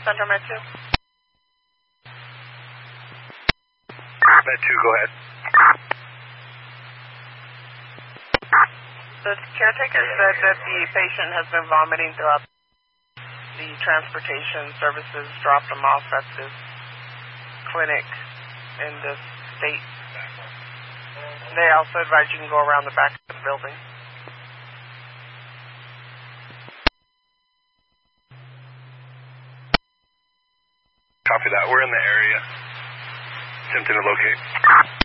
Center Med 2. Med 2, go ahead. The caretaker said that the patient has been vomiting throughout. The transportation services dropped him off at this clinic in this state. They also advise you can go around the back of the building. Copy that. We're in the area. Attempting to locate.